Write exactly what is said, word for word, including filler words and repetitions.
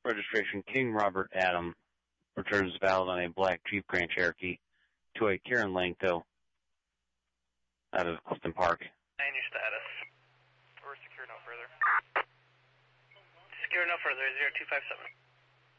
registration King Robert Adam, returns valid on a black Jeep Grand Cherokee to a Karen Langto out of Clifton Park. And your status? We're secure no further. Secure no further, zero two five seven.